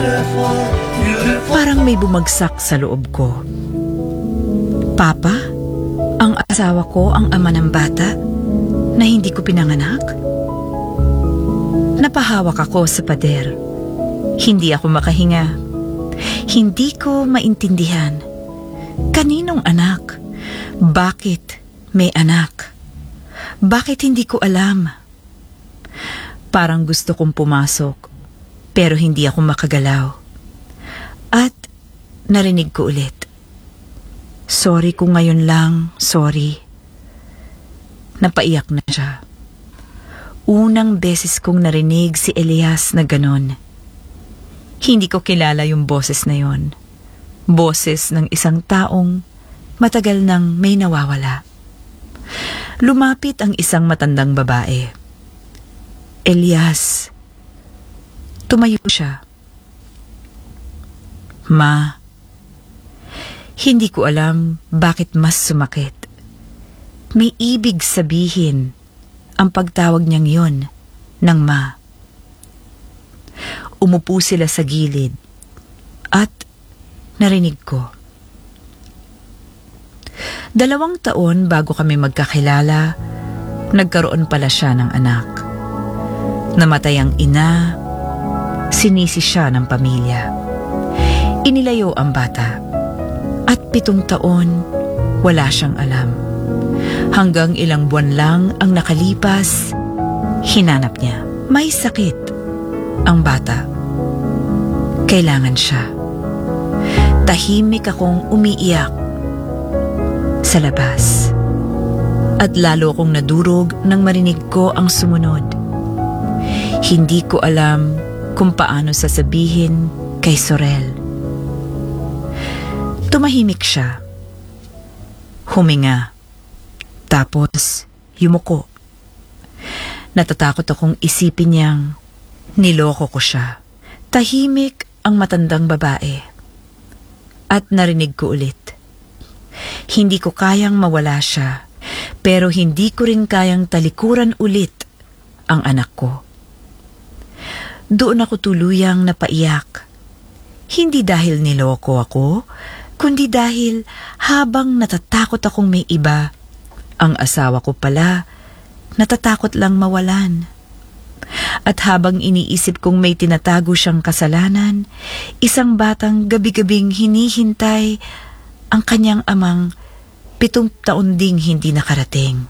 Parang may bumagsak sa loob ko. Papa, ang asawa ko ang ama ng bata na hindi ko pinanganak? Napahawak ako sa pader. Hindi ako makahinga. Hindi ko maintindihan. Kaninong anak? Bakit may anak? Bakit hindi ko alam? Parang gusto kong pumasok, pero hindi ako makagalaw. At narinig ko ulit. Sorry kung ngayon lang, sorry. Napaiyak na siya. Unang beses kong narinig si Elias na ganon. Hindi ko kilala yung boses na yon. Boses ng isang taong matagal nang may nawawala. Lumapit ang isang matandang babae. Elias. Tumayo siya. Ma, hindi ko alam bakit mas sumakit. May ibig sabihin ang pagtawag niyang yon ng ma. Umupo sila sa gilid at narinig ko. 2 taon bago kami magkakilala, nagkaroon pala siya ng anak. Namatay ang ina, sinisi siya ng pamilya. Inilayo ang bata at 7 taon wala siyang alam. Hanggang ilang buwan lang ang nakalipas, hinanap niya. May sakit ang bata. Kailangan siya. Tahimik akong umiiyak sa labas. At lalo akong nadurog nang marinig ko ang sumunod. Hindi ko alam kung paano sasabihin kay Sorel. Tumahimik siya. Huminga. Tapos yumuko. Natatakot akong isipin niyang niloko ko siya. Tahimik ang matandang babae. At narinig ko ulit. Hindi ko kayang mawala siya, pero hindi ko rin kayang talikuran ulit ang anak ko. Doon ako tuluyang napaiyak. Hindi dahil niloko ako, kundi dahil habang natatakot akong may iba, ang asawa ko pala natatakot lang mawalan. At habang iniisip kong may tinatago siyang kasalanan, isang batang gabi-gabing hinihintay ang kanyang amang 7 taon ding hindi nakarating.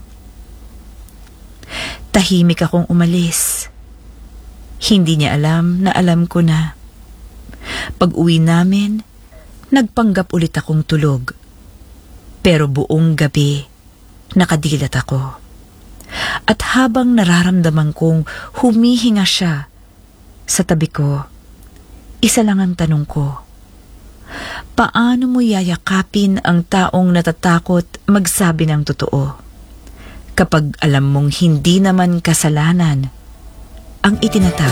Tahimik akong umalis. Hindi niya alam na alam ko na. Pag-uwi namin, nagpanggap ulit akong tulog. Pero buong gabi, nakadilat ako. At habang nararamdaman kong humihinga siya sa tabi ko, isa lang ang tanong ko. Paano mo yayakapin ang taong natatakot magsabi ng totoo? Kapag alam mong hindi naman kasalanan ang itinatawag.